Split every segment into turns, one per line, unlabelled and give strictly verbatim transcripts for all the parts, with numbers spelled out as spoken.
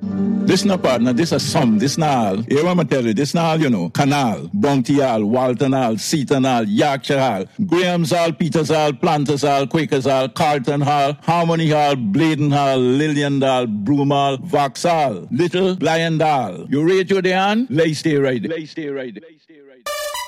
This not partner, this a sum, this not all. Here I'm tell you, this not all, you know. Canal, Bounty Hall, Walton Hall, Seaton Hall, Yorkshire Hall, Graham's Hall, Peters Hall, Planters Hall, Quakers Hall, Carlton Hall, Harmony Hall, Bladen Hall, Lillian Hall, Broom Hall, Vauxhall, Little Blind Hall. You rate your day on? Lay stay right. Lay stay right. Lay stay right.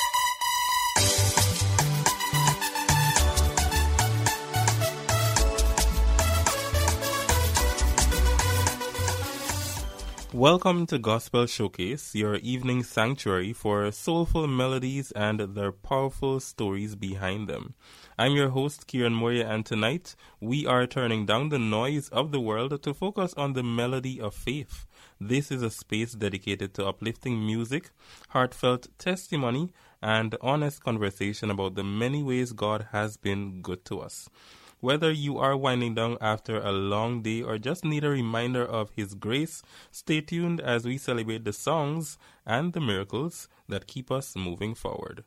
Welcome to Gospel Showcase, your evening sanctuary for soulful melodies and their powerful stories behind them. I'm your host, Kieran Moria, and tonight we are turning down the noise of the world to focus on the melody of faith. This is a space dedicated to uplifting music, heartfelt testimony, and honest conversation about the many ways God has been good to us. Whether you are winding down after a long day or just need a reminder of His grace, stay tuned as we celebrate the songs and the miracles that keep us moving forward.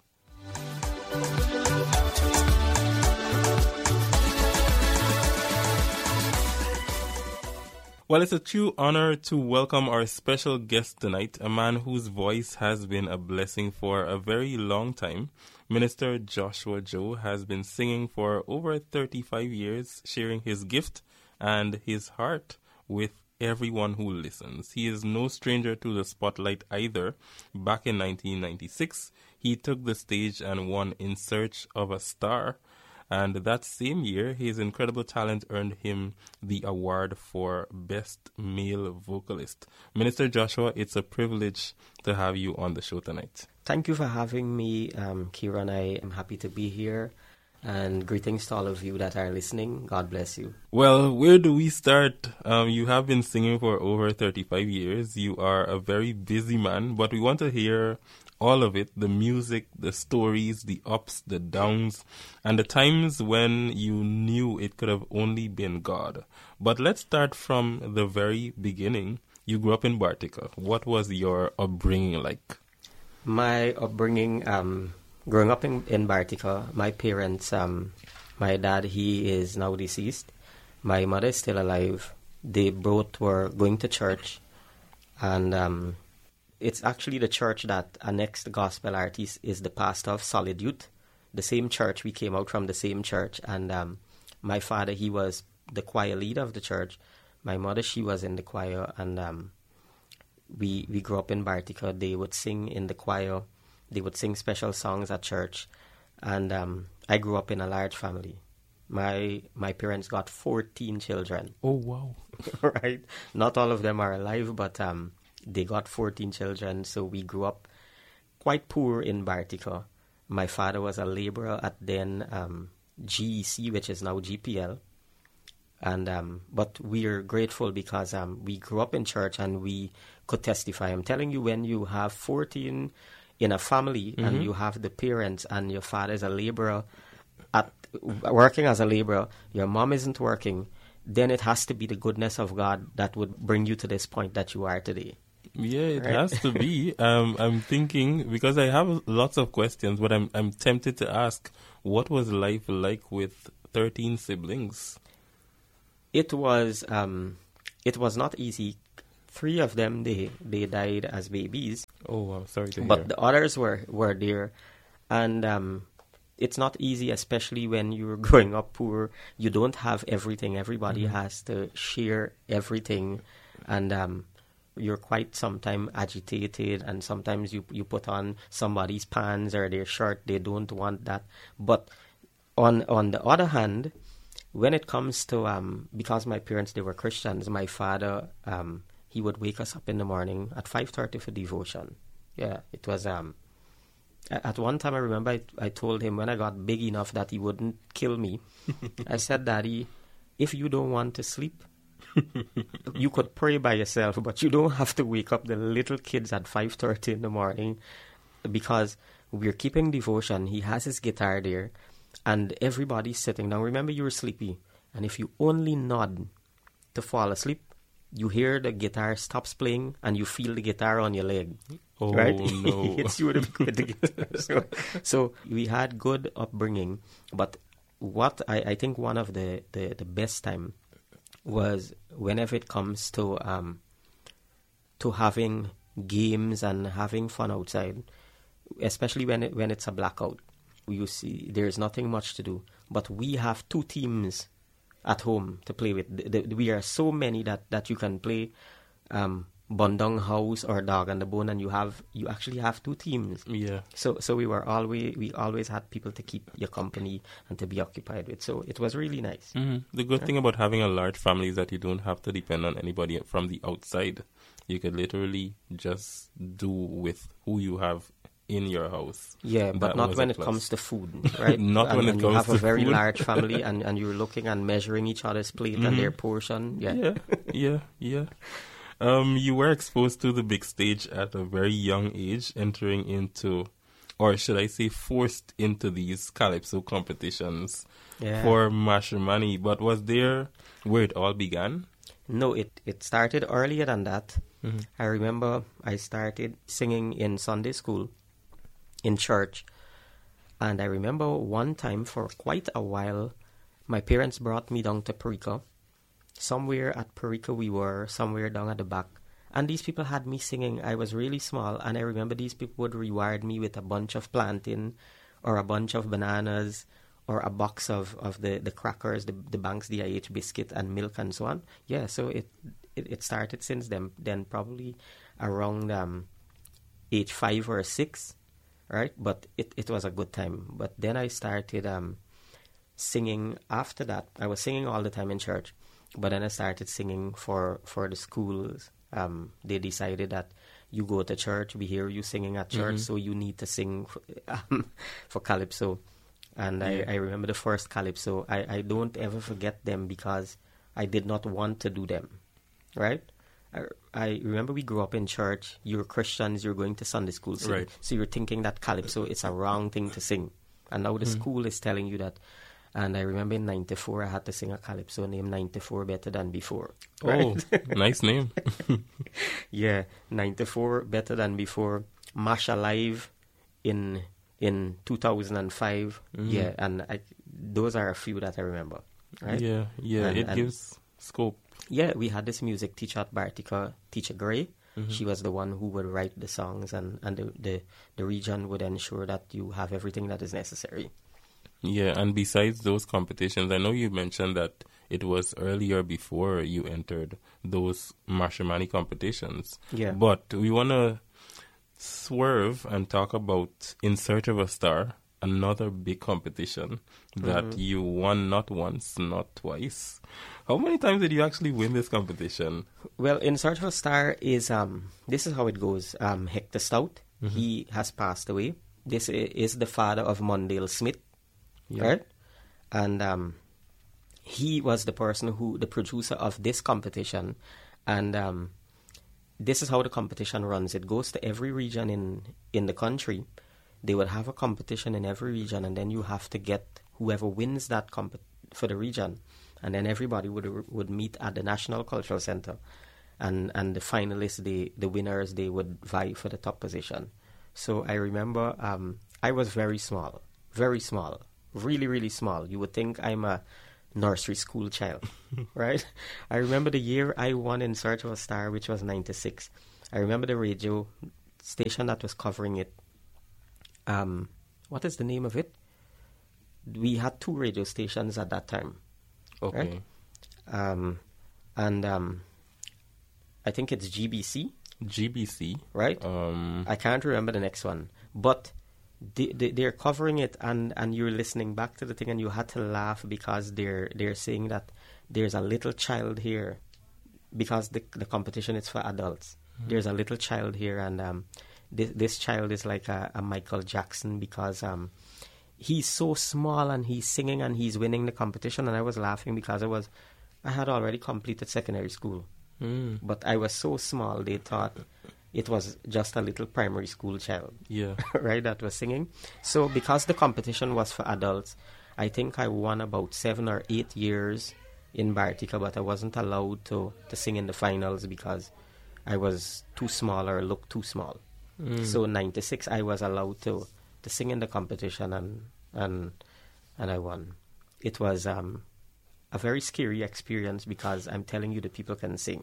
Well, it's a true honor to welcome our special guest tonight, a man whose voice has been a blessing for a very long time. Minister Joshua Joe has been singing for over thirty-five years, sharing his gift and his heart with everyone who listens. He is no stranger to the spotlight either. Back in nineteen ninety-six, he took the stage and won In Search of a Star. And that same year, his incredible talent earned him the award for Best Male Vocalist. Minister Joshua, it's a privilege to have you on the show tonight.
Thank you for having me, um, Kieran. I am happy to be here. And greetings to all of you that are listening. God bless you.
Well, where do we start? Um, you have been singing for over thirty-five years. You are a very busy man, but we want to hear all of it, the music, the stories, the ups, the downs, and the times when you knew it could have only been God. But let's start from the very beginning. You grew up in Bartica. What was your upbringing like?
My upbringing, um, growing up in, in Bartica, my parents, um, my dad, he is now deceased. My mother is still alive. They both were going to church, and um, it's actually the church that annexed the gospel artist is the pastor of Solid Youth. The same church, we came out from the same church. And um, my father, he was the choir leader of the church. My mother, she was in the choir. And um, we we grew up in Bartica. They would sing in the choir. They would sing special songs at church. And um, I grew up in a large family. My my parents got fourteen children.
Oh, wow.
Right? Not all of them are alive, but Um, they got fourteen children, so we grew up quite poor in Bartica. My father was a laborer at then um, G E C, which is now G P L. And um, but we're grateful because um, we grew up in church and we could testify. I'm telling you, when you have fourteen in a family mm-hmm. and you have the parents and your father is a laborer, at working as a laborer, your mom isn't working, then it has to be the goodness of God that would bring you to this point that you are today.
Yeah, it
right?
has to be. Um, I'm thinking, because I have lots of questions, but I'm I'm tempted to ask, what was life like with thirteen siblings?
It was um, it was not easy. Three of them, they, they died as babies.
Oh, I'm sorry to hear.
But the others were, were there. And um, it's not easy, especially when you're growing up poor. You don't have everything. Everybody mm-hmm. has to share everything. And um, you're quite sometimes agitated, and sometimes you you put on somebody's pants or their shirt. They don't want that. But on on the other hand, when it comes to, um, because my parents, they were Christians, my father, um, he would wake us up in the morning at five thirty for devotion. Yeah, it was... Um, at one time, I remember I, I told him when I got big enough that he wouldn't kill me. I said, Daddy, if you don't want to sleep, you could pray by yourself, but you don't have to wake up the little kids at five thirty in the morning, because we're keeping devotion. He has his guitar there, and everybody's sitting down. Remember, you were sleepy, and if you only nod to fall asleep, you hear the guitar stops playing, and you feel the guitar on your leg.
Oh,
right?
no.
It's you with the guitar. So, so we had good upbringing, but what I, I think one of the, the, the best time was whenever it comes to um, to having games and having fun outside, especially when it, when it's a blackout. You see, there's nothing much to do. But we have two teams at home to play with. The, the, we are so many that, that you can play um, Bundong House or Dog and the Bone, and you have you actually have two teams.
Yeah.
So so we were always we always had people to keep your company and to be occupied with. So it was really nice.
Mm-hmm. The good yeah. thing about having a large family is that you don't have to depend on anybody from the outside. You could literally just do with who you have in your house.
Yeah, but
that
not when it
plus.
comes to food, right?
Not
and,
when it
and
comes to
you have a very
food.
large family, and, and you're looking and measuring each other's plate mm-hmm. and their portion. Yeah,
yeah, yeah, yeah. Um, you were exposed to the big stage at a very young age, entering into, or should I say, forced into these calypso competitions
yeah.
for Mashramani. But was there where it all began?
No, it, it started earlier than that.
Mm-hmm.
I remember I started singing in Sunday school, in church. And I remember one time for quite a while, my parents brought me down to Perica. Somewhere at Perica we were, somewhere down at the back. And these people had me singing. I was really small. And I remember these people would reward me with a bunch of plantain or a bunch of bananas or a box of, of the, the crackers, the, the Banks D I H biscuit and milk and so on. Yeah, so it it, it started since then, then probably around um, age five or six, right? But it, it was a good time. But then I started um, singing after that. I was singing all the time in church. But then I started singing for, for the schools. Um, they decided that you go to church, we hear you singing at church, mm-hmm. so you need to sing for, um, for Calypso. And yeah. I, I remember the first Calypso. I, I don't ever forget them because I did not want to do them, right? I, I remember we grew up in church. You're Christians, you're going to Sunday school. Sing.
Right.
So you're thinking that Calypso, it's a wrong thing to sing. And now the mm-hmm. school is telling you that. And I remember in ninety-four, I had to sing a calypso named ninety-four Better Than Before. Right?
Oh, nice name.
Yeah, ninety-four Better Than Before. Mash Alive in in two thousand five. Mm-hmm. Yeah, and I, those are a few that I remember. Right?
Yeah, yeah, and, it and gives scope.
Yeah, we had this music teacher at Bartica, Teacher Gray.
Mm-hmm.
She was the one who would write the songs, and, and the, the, the region would ensure that you have everything that is necessary.
Yeah, and besides those competitions, I know you mentioned that it was earlier before you entered those Mashramani competitions.
Yeah.
But we want to swerve and talk about In Search of a Star, another big competition that mm-hmm. you won not once, not twice. How many times did you actually win this competition?
Well, In Search of a Star is, um, this is how it goes. Um, Hector Stout, mm-hmm. he has passed away. This is the father of Mondale Smith. Yeah. Right? And um, he was the person who, the producer of this competition. And um, this is how the competition runs. It goes to every region in, in the country. They would have a competition in every region, and then you have to get whoever wins that comp- for the region. And then everybody would would meet at the National Cultural Center. And, and the finalists, the, the winners, they would vie for the top position. So I remember um, I was very small, very small. Really, really small. You would think I'm a nursery school child, right? I remember the year I won In Search of a Star, which was ninety-six. I remember the radio station that was covering it. Um, what is the name of it? We had two radio stations at that time.
Okay.
Right? Um, and um, I think it's G B C.
G B C.
Right?
Um,
I can't remember the next one. But They, they, they're covering it, and, and you're listening back to the thing, and you had to laugh because they're they're saying that there's a little child here, because the the competition is for adults. Mm-hmm. There's a little child here, and um, this this child is like a, a Michael Jackson because um, he's so small and he's singing and he's winning the competition. And I was laughing because I was I had already completed secondary school,
mm.
but I was so small. They thought it was just a little primary school child,
yeah,
right, that was singing. So because the competition was for adults, I think I won about seven or eight years in Bartica, but I wasn't allowed to, to sing in the finals because I was too small or looked too small. Mm. So in ninety-six, I was allowed to, to sing in the competition, and and and I won. It was um, a very scary experience because I'm telling you, the people can sing.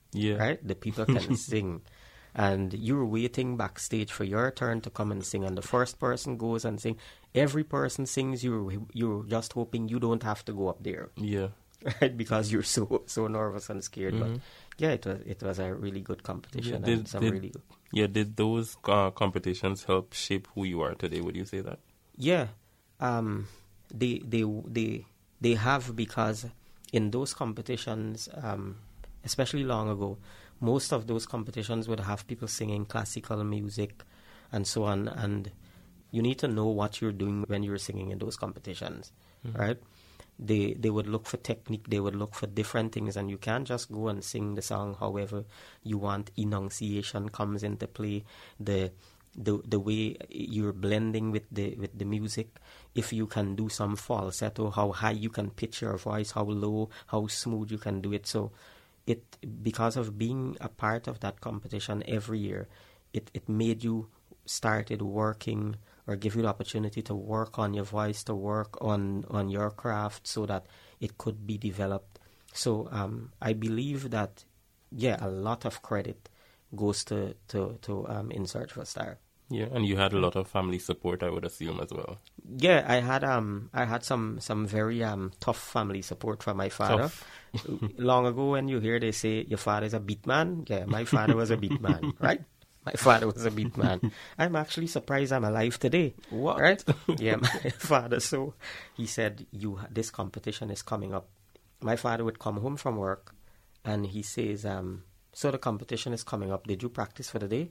Yeah.
Right? The people can sing. And you're waiting backstage for your turn to come and sing. And the first person goes and sing. Every person sings. You're, you're just hoping you don't have to go up there.
Yeah.
Right? Because you're so so nervous and scared.
Mm-hmm.
But yeah, it was it was a really good competition.
Yeah,
and
did,
some
did,
really good.
yeah, did those uh, competitions help shape who you are today? Would you say that?
Yeah. Um, they, they, they, they have, because in those competitions, um, especially long ago, most of those competitions would have people singing classical music and so on. And you need to know what you're doing when you're singing in those competitions, mm-hmm. right? They they would look for technique, they would look for different things, and you can't just go and sing the song however you want. Enunciation comes into play, the the the way you're blending with the with the music. If you can do some falsetto, how high you can pitch your voice, how low, how smooth you can do it. So it because of being a part of that competition every year, it, it made you started working or give you the opportunity to work on your voice, to work on, on your craft so that it could be developed. So um, I believe that, yeah, a lot of credit goes to, to, to um, In Search of a Star.
Yeah, and you had a lot of family support, I would assume, as well.
Yeah, I had um I had some, some very um tough family support from my father. Long ago, when you hear they say your father is a beat man, yeah, my father was a beat man, right? My father was a beat man. I'm actually surprised I'm alive today.
What?
Right? Yeah, my father. So he said, "You, this competition is coming up." My father would come home from work, and he says, um, "So the competition is coming up. Did you practice for the day?"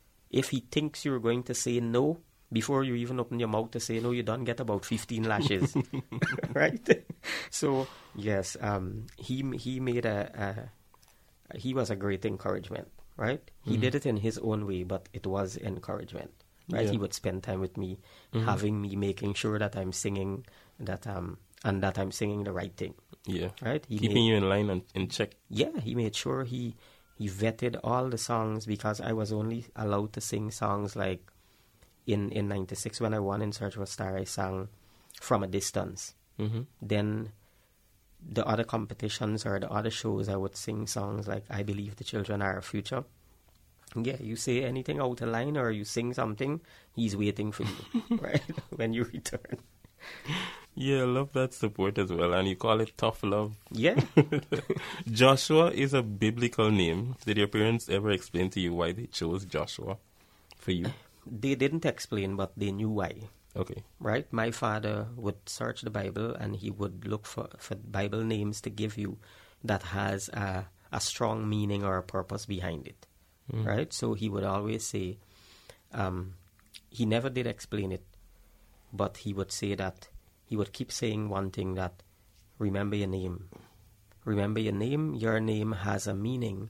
If he thinks you're going to say no before you even open your mouth to say no, you don't get about fifteen lashes, right? So yes, um, he he made a, a he was a great encouragement. Right? He mm-hmm. did it in his own way, but it was encouragement. Right? Yeah. He would spend time with me, mm-hmm. having me, making sure that I'm singing that um and that I'm singing the right thing.
Yeah.
Right? He
Keeping
made,
you in line and in check.
Yeah, he made sure he he vetted all the songs, because I was only allowed to sing songs like in in ninety-six when I won In Search of a Star, I sang From a Distance. Mm-hmm. Then the other competitions or the other shows, I would sing songs like I Believe the Children Are Our Future. Yeah, you say anything out of line or you sing something, he's waiting for you, right, when you return.
Yeah, I love that support as well, and you call it tough love.
Yeah.
Joshua is a biblical name. Did your parents ever explain to you why they chose Joshua for you?
They didn't explain, but they knew why.
Okay.
Right? My father would search the Bible and he would look for, for Bible names to give you that has a, a strong meaning or a purpose behind it. Mm. Right? So he would always say, um, he never did explain it, but he would say that, he would keep saying one thing, that remember your name. Remember your name. Your name has a meaning.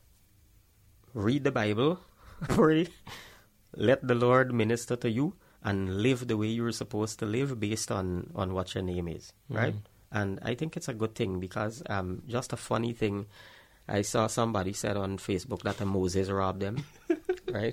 Read the Bible, pray, let the Lord minister to you, and live the way you're supposed to live based on, on what your name is, right? Mm. And I think it's a good thing, because um, just a funny thing, I saw somebody said on Facebook that a Moses robbed them, right?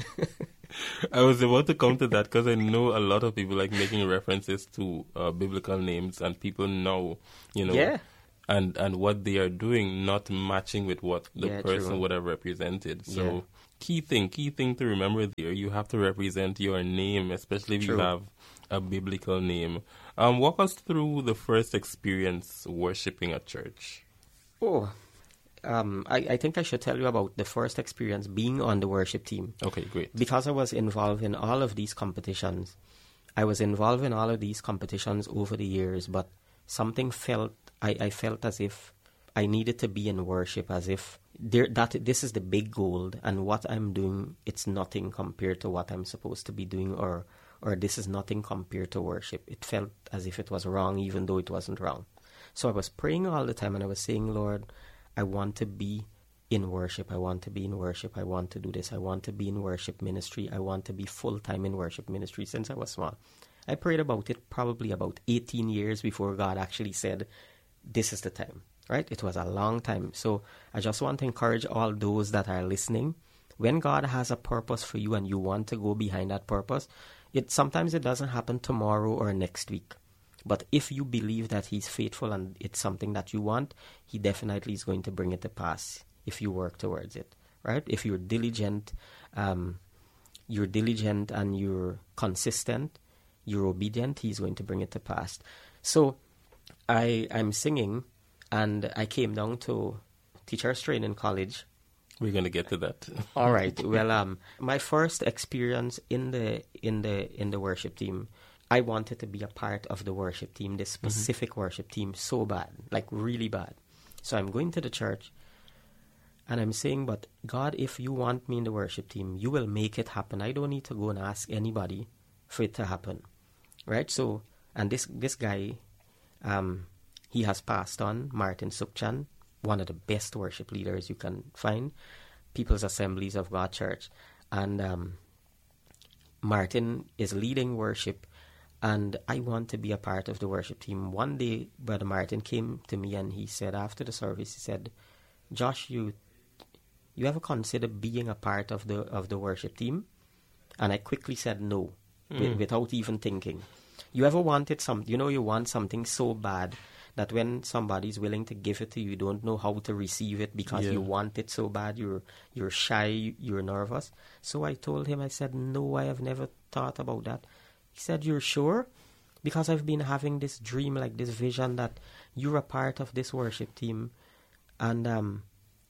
I was about to come to that, because I know a lot of people like making references to uh, biblical names, and people know, you know,
yeah.
and, and what they are doing not matching with what the
yeah,
person
true.
would have represented. So
yeah.
key thing, key thing to remember there, you have to represent your name, especially if
True.
you have a biblical name. Um, walk us through the first experience worshiping at church.
Oh, um, I, I think I should tell you about the first experience being on the worship team.
Okay, great.
Because I was involved in all of these competitions. I was involved in all of these competitions over the years, but something felt, I, I felt as if I needed to be in worship, as if there, that this is the big goal, and what I'm doing, it's nothing compared to what I'm supposed to be doing, or or this is nothing compared to worship. It felt as if it was wrong, even though it wasn't wrong. So I was praying all the time, and I was saying, Lord, I want to be in worship. I want to be in worship. I want to do this. I want to be in worship ministry. I want to be full-time in worship ministry since I was small. I prayed about it probably about eighteen years before God actually said, this is the time. Right? It was a long time. So I just want to encourage all those that are listening. When God has a purpose for you and you want to go behind that purpose, it sometimes it doesn't happen tomorrow or next week. But if you believe that He's faithful and it's something that you want, He definitely is going to bring it to pass. if you work towards it, right? If you're diligent, um, you're diligent and you're consistent, you're obedient, he's going to bring it to pass. So I, I'm singing, and I came down to Teachers Training College.
We're going to get to that.
All right. Well, um, my first experience in the in the in the worship team, I wanted to be a part of the worship team, this specific mm-hmm. worship team, so bad, like really bad. So I'm going to the church, and I'm saying, but God, if you want me in the worship team, you will make it happen. I don't need to go and ask anybody for it to happen, right? So, and this this guy, um, he has passed on, Martin Sukchan, one of the best worship leaders you can find, People's Assemblies of God Church. And um, Martin is leading worship, and I want to be a part of the worship team. One day, Brother Martin came to me and he said, after the service, he said, Josh, you you ever consider being a part of the of the worship team? And I quickly said no, mm. w- without even thinking. You ever wanted some, you know, you want something so bad that when somebody's willing to give it to you, you don't know how to receive it because yeah. you want it so bad, you're you're shy, you're nervous. So I told him, I said, no, I have never thought about that. He said, you're sure? Because I've been having this dream, like this vision that you're a part of this worship team. And um,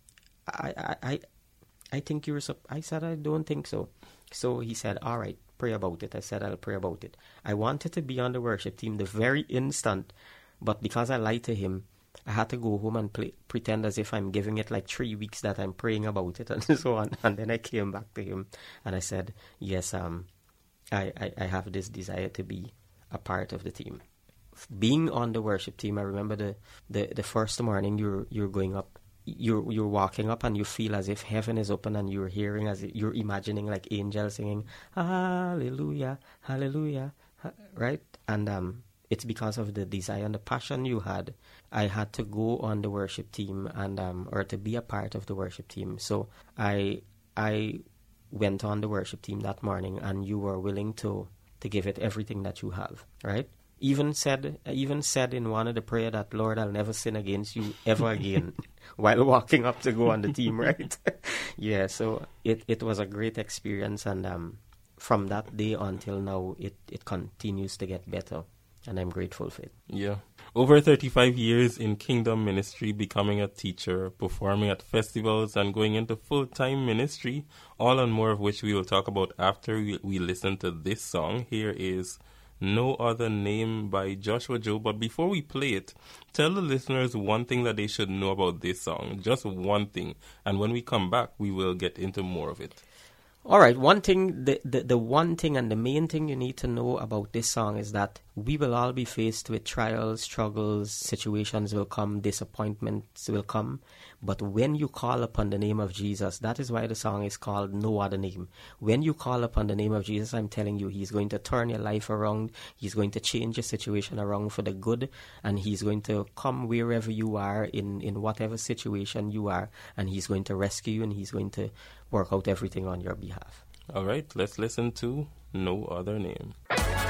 I, I, I, I think you're, sup-. I said, I don't think so. So he said, all right, pray about it. I said, I'll pray about it. I wanted to be on the worship team the very instant. But because I lied to him, I had to go home and play, pretend as if I'm giving it like three weeks that I'm praying about it and so on. And then I came back to him and I said, yes, um, I, I, I have this desire to be a part of the team. Being on the worship team, I remember the, the, the first morning you're you're going up, you're you're walking up and you feel as if heaven is open and you're hearing, as if you're imagining like angels singing, hallelujah, hallelujah, right? And um. It's because of the desire and the passion you had. I had to go on the worship team and um, or to be a part of the worship team. So I I went on the worship team that morning, and you were willing to, to give it everything that you have, right? Even said even said in one of the prayer that, Lord, I'll never sin against you ever again while walking up to go on the team, right? Yeah, so it, it was a great experience, and um, from that day until now, it, it continues to get better. And I'm grateful for it.
Yeah. Over thirty-five years in kingdom ministry, becoming a teacher, performing at festivals, and going into full-time ministry, all and more of which we will talk about after we, we listen to this song. Here is No Other Name by Joshua Joe. But before we play it, tell the listeners one thing that they should know about this song. Just one thing. And when we come back, we will get into more of it.
All right, one thing, the, the, the one thing and the main thing you need to know about this song is that we will all be faced with trials, struggles, situations will come, disappointments will come. But when you call upon the name of Jesus, that is why the song is called No Other Name. When you call upon the name of Jesus, I'm telling you, he's going to turn your life around. He's going to change your situation around for the good. And he's going to come wherever you are, in, in whatever situation you are. And he's going to rescue you, and he's going to work out everything on your behalf.
All right, let's listen to No Other Name.